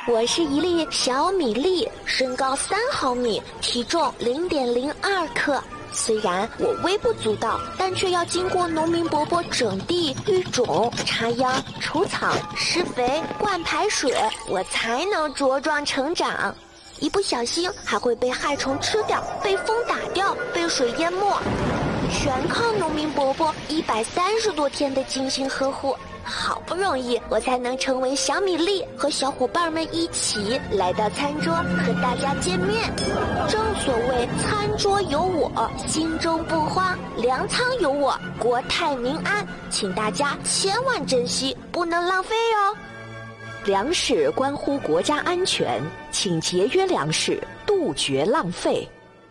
我是一粒小米粒，身高3毫米，体重0.02克。虽然我微不足道，但却要经过农民伯伯整地、育种、插秧、除草、施肥、灌排水，我才能茁壮成长。一不小心还会被害虫吃掉，被风打掉，被水淹没，全靠农民伯伯130多天的精心呵护。好不容易我才能成为小米粒，和小伙伴们一起来到餐桌和大家见面。正所谓餐桌有我，心中不慌；粮仓有我，国泰民安。请大家千万珍惜，不能浪费哦。 粮食关乎国家安全，请节约粮食，杜绝浪费。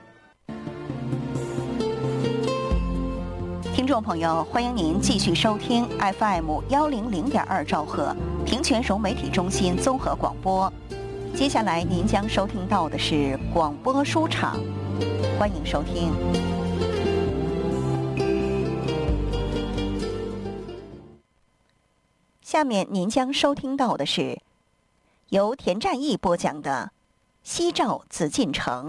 听众朋友，欢迎您继续收听 FM100.2兆赫平泉融媒体中心综合广播。接下来您将收听到的是广播书场，欢迎收听。下面您将收听到的是由田占义播讲的《西赵紫禁城》。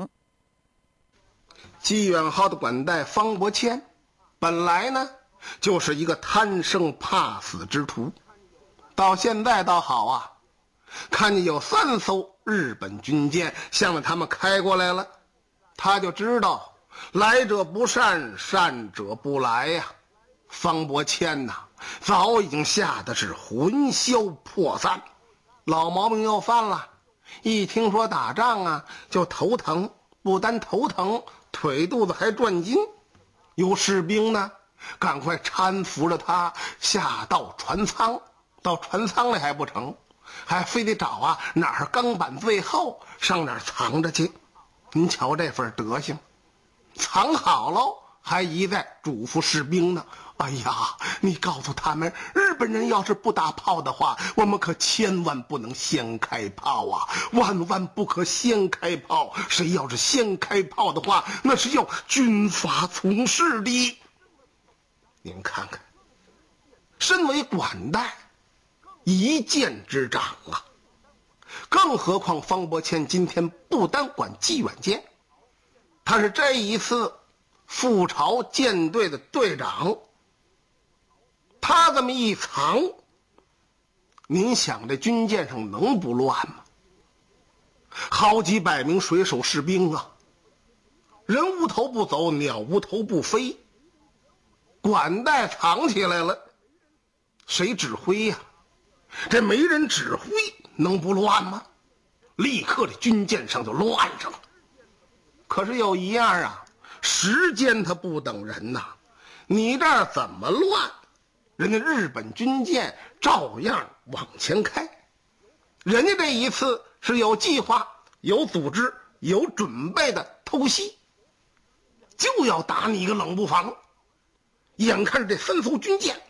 纪远号的管带方伯谦本来呢就是一个贪生怕死之徒，到现在倒好啊，看见有3艘日本军舰向着他们开过来了，他就知道来者不善，善者不来呀。方伯谦呐，早已经吓得是魂消魄散，老毛病又犯了，一听说打仗啊就头疼，不单头疼，腿肚子还转筋。有士兵呢赶快搀扶着他下到船舱，到船舱里还不成，还非得找啊哪儿钢板最厚，上哪儿藏着去。您瞧这份德行，藏好喽，还一再嘱咐士兵呢，哎呀，你告诉他们，日本人要是不打炮的话，我们可千万不能先开炮啊，万万不可先开炮，谁要是先开炮的话，那是要军法从事的。您看看，身为管带，一箭之长啊，更何况方伯谦今天不单管纪远舰，他是这一次赴朝舰队的队长。他这么一藏，您想这军舰上能不乱吗？好几百名水手士兵啊，人无头不走，鸟无头不飞，管带藏起来了，谁指挥呀？这没人指挥能不乱吗？立刻这军舰上就乱上了。可是有一样啊，时间它不等人呐，你这儿怎么乱，人家日本军舰照样往前开。人家这一次是有计划、有组织、有准备的偷袭，就要打你一个冷不防。眼看着这3艘军舰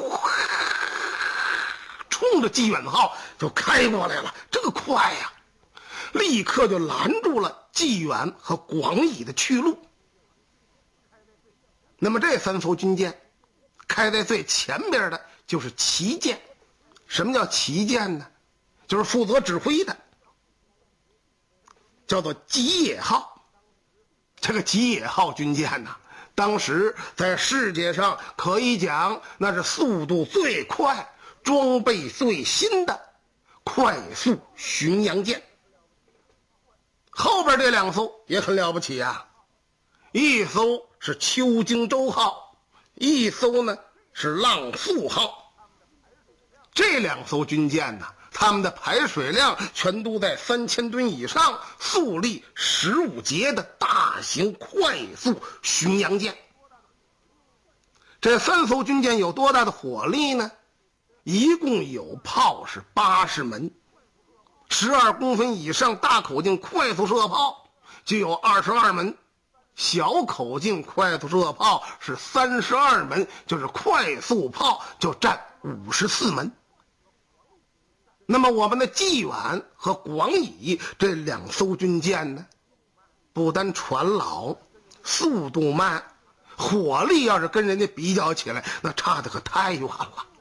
冲着纪远号就开过来了，这个快呀，立刻就拦住了纪远和广乙的去路。那么这3艘军舰开在最前边的就是旗舰。什么叫旗舰呢？就是负责指挥的，叫做吉野号。这个吉野号军舰呢，当时在世界上可以讲那是速度最快、装备最新的快速巡洋舰。后边这2艘也很了不起啊，一艘是秋荆州号，一艘呢是浪速号。这2艘军舰呢，他们的排水量全都在3000吨以上，速力15节的大型快速巡洋舰。这3艘军舰有多大的火力呢？一共有炮是80门，12公分以上大口径快速射炮就有22门，小口径快速射炮是32门，就是快速炮就占54门。那么我们的纪远和广乙这2艘军舰呢，不单船老，速度慢，火力要是跟人家比较起来，那差的可太远了。